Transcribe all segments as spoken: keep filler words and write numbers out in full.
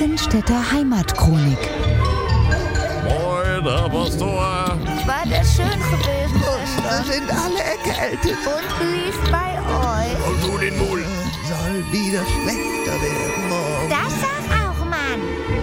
Bunkenstädter Heimatchronik. Moin, Herr Pastor. War das schön gewesen, Da Schwester? sind alle erkältet. Und wie ist bei euch? Und du den Mul. Soll wieder schlechter werden morgen. Das sag auch, Mann.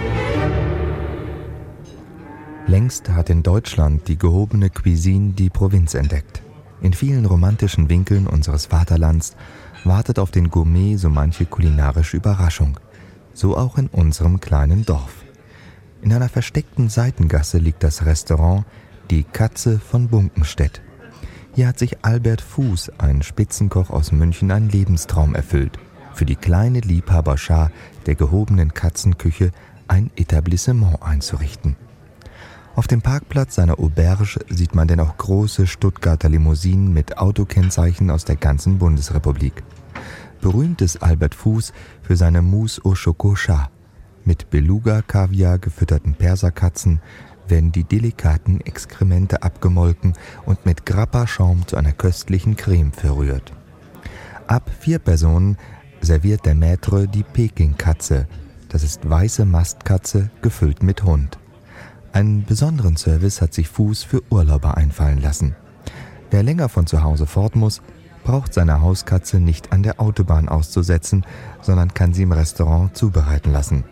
Längst hat in Deutschland die gehobene Cuisine die Provinz entdeckt. In vielen romantischen Winkeln unseres Vaterlands wartet auf den Gourmet so manche kulinarische Überraschung. So auch in unserem kleinen Dorf. In einer versteckten Seitengasse liegt das Restaurant Die Katze von Bunkenstedt. Hier hat sich Albert Fuß, ein Spitzenkoch aus München, einen Lebenstraum erfüllt. Für die kleine Liebhaberschar der gehobenen Katzenküche ein Etablissement einzurichten. Auf dem Parkplatz seiner Auberge sieht man denn auch große Stuttgarter Limousinen mit Autokennzeichen aus der ganzen Bundesrepublik. Berühmt ist Albert Fuß für seine Mousse au Chocolat. Mit Beluga-Kaviar gefütterten Perserkatzen werden die delikaten Exkremente abgemolken und mit Grappa-Schaum zu einer köstlichen Creme verrührt. Ab vier Personen serviert der Maître die Peking-Katze. Das ist weiße Mastkatze gefüllt mit Hund. Einen besonderen Service hat sich Fuß für Urlauber einfallen lassen. Wer länger von zu Hause fort muss, braucht seine Hauskatze nicht an der Autobahn auszusetzen, sondern kann sie im Restaurant zubereiten lassen.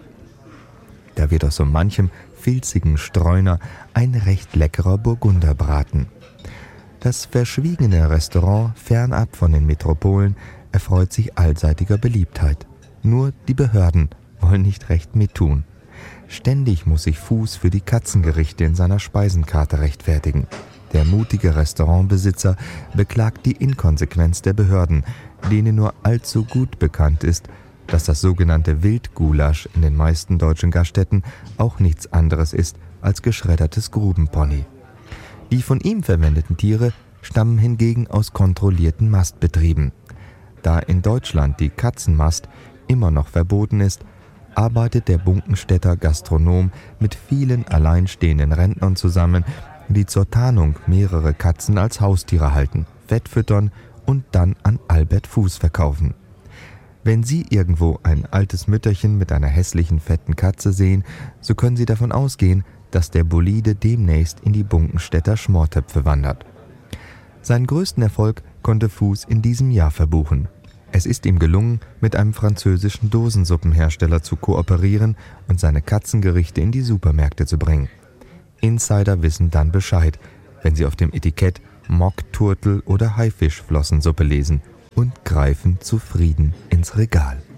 Da wird aus so manchem filzigen Streuner ein recht leckerer Burgunderbraten. Das verschwiegene Restaurant, fernab von den Metropolen, erfreut sich allseitiger Beliebtheit. Nur die Behörden wollen nicht recht mittun. Ständig muss sich Fuß für die Katzengerichte in seiner Speisenkarte rechtfertigen. Der mutige Restaurantbesitzer beklagt die Inkonsequenz der Behörden, denen nur allzu gut bekannt ist, dass das sogenannte Wildgulasch in den meisten deutschen Gaststätten auch nichts anderes ist als geschreddertes Grubenpony. Die von ihm verwendeten Tiere stammen hingegen aus kontrollierten Mastbetrieben. Da in Deutschland die Katzenmast immer noch verboten ist, arbeitet der Bunkenstädter Gastronom mit vielen alleinstehenden Rentnern zusammen, die zur Tarnung mehrere Katzen als Haustiere halten, Fett füttern und dann an Albert Fuß verkaufen. Wenn Sie irgendwo ein altes Mütterchen mit einer hässlichen, fetten Katze sehen, so können Sie davon ausgehen, dass der Bolide demnächst in die Bunkenstädter Schmortöpfe wandert. Seinen größten Erfolg konnte Fuß in diesem Jahr verbuchen. Es ist ihm gelungen, mit einem französischen Dosensuppenhersteller zu kooperieren und seine Katzengerichte in die Supermärkte zu bringen. Insider wissen dann Bescheid, wenn sie auf dem Etikett Mock-Turtel- oder Haifischflossensuppe lesen und greifen zufrieden ins Regal.